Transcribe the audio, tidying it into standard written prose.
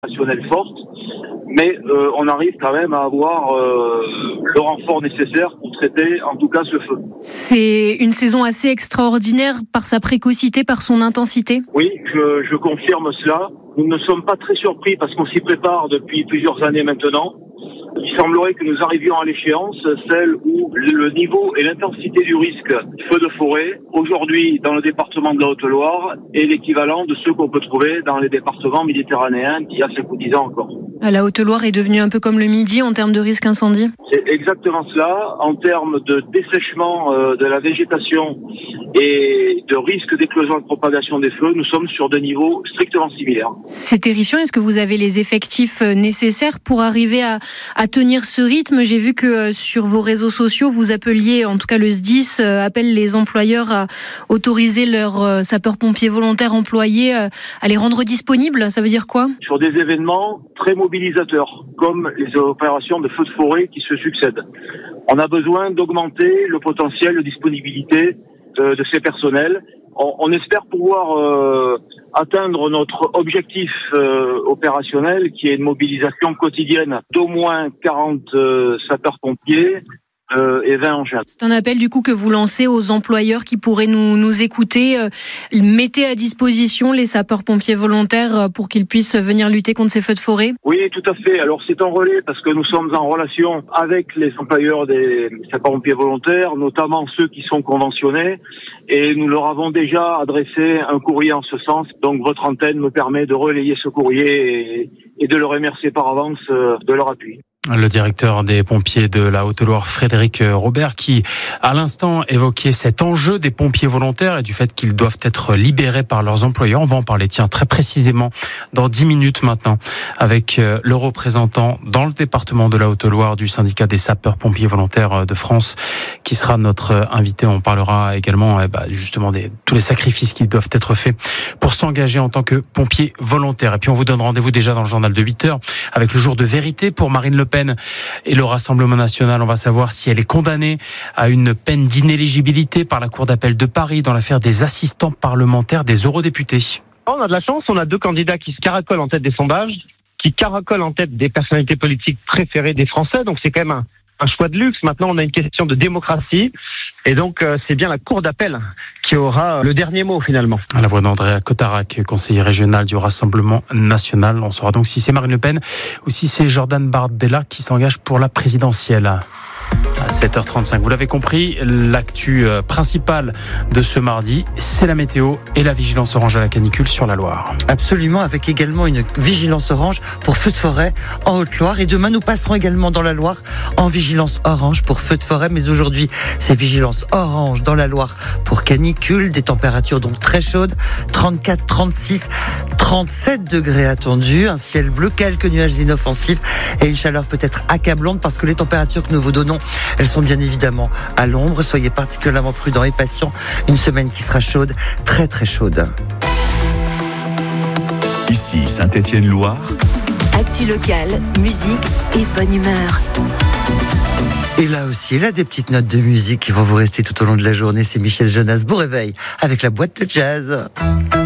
opérationnelle forte, mais on arrive quand même à avoir le renfort nécessaire pour traiter en tout cas ce feu. C'est une saison assez extraordinaire par sa précocité, par son intensité. Oui, je confirme cela. Nous ne sommes pas très surpris parce qu'on s'y prépare depuis plusieurs années maintenant. Il semblerait que nous arrivions à l'échéance, celle où le niveau et l'intensité du risque feu de forêt, aujourd'hui dans le département de la Haute-Loire, est l'équivalent de ceux qu'on peut trouver dans les départements méditerranéens d'il y a 5 ou 10 ans encore. La Haute-Loire est devenue un peu comme le Midi en termes de risque incendie. C'est exactement cela. En termes de dessèchement de la végétation et de risque d'éclosion et de propagation des feux, nous sommes sur des niveaux strictement similaires. C'est terrifiant. Est-ce que vous avez les effectifs nécessaires pour arriver à tenir ce rythme? J'ai vu que sur vos réseaux sociaux, vous appeliez, en tout cas le SDIS, appelle les employeurs à autoriser leurs sapeurs-pompiers volontaires employés à les rendre disponibles. Ça veut dire quoi? Sur des événements très mobilisateurs, comme les opérations de feux de forêt qui se succèdent. On a besoin d'augmenter le potentiel de disponibilité de ces personnels. On espère pouvoir atteindre notre objectif opérationnel qui est une mobilisation quotidienne d'au moins 40 sapeurs-pompiers et 20 engins. C'est un appel du coup que vous lancez aux employeurs qui pourraient nous écouter. Mettez à disposition les sapeurs-pompiers volontaires pour qu'ils puissent venir lutter contre ces feux de forêt. Oui, tout à fait. Alors c'est en relais parce que nous sommes en relation avec les employeurs des sapeurs-pompiers volontaires, notamment ceux qui sont conventionnés, et nous leur avons déjà adressé un courrier en ce sens. Donc votre antenne me permet de relayer ce courrier et de le remercier par avance de leur appui. Le directeur des pompiers de la Haute-Loire, Frédéric Robert, qui à l'instant évoquait cet enjeu des pompiers volontaires et du fait qu'ils doivent être libérés par leurs employeurs. On va en parler, très précisément dans 10 minutes maintenant avec le représentant dans le département de la Haute-Loire du syndicat des sapeurs-pompiers volontaires de France qui sera notre invité. On parlera également justement de tous les sacrifices qui doivent être faits pour s'engager en tant que pompiers volontaires. Et puis on vous donne rendez-vous déjà dans le journal de 8h avec le jour de vérité pour Marine Le Pen et le Rassemblement national. On va savoir si elle est condamnée à une peine d'inéligibilité par la Cour d'appel de Paris dans l'affaire des assistants parlementaires des eurodéputés. On a de la chance, on a 2 candidats qui se caracolent en tête des sondages, qui caracolent en tête des personnalités politiques préférées des Français, donc c'est quand même un choix de luxe. Maintenant, on a une question de démocratie, et donc c'est bien la Cour d'appel qui aura le dernier mot finalement. À la voix d'Andrea Cotarac, conseiller régional du Rassemblement national. On saura donc si c'est Marine Le Pen ou si c'est Jordan Bardella qui s'engage pour la présidentielle. À 7h35, vous l'avez compris, l'actu principale de ce mardi, c'est la météo et la vigilance orange à la canicule sur la Loire. Absolument, avec également une vigilance orange pour feux de forêt en Haute-Loire. Et demain, nous passerons également dans la Loire en vigilance orange pour feux de forêt. Mais aujourd'hui, c'est vigilance orange dans la Loire pour canicule. Des températures donc très chaudes, 34, 36, 37 degrés attendus. Un ciel bleu, quelques nuages inoffensifs et une chaleur peut-être accablante parce que les températures que nous vous donnons, elles sont bien évidemment à l'ombre. Soyez particulièrement prudents et patients. Une semaine qui sera chaude, très très chaude. Ici Saint-Étienne-Loire. Actu locale, musique et bonne humeur. Et là aussi, là des petites notes de musique qui vont vous rester tout au long de la journée. C'est Michel Jonas. Bon réveil avec la boîte de jazz.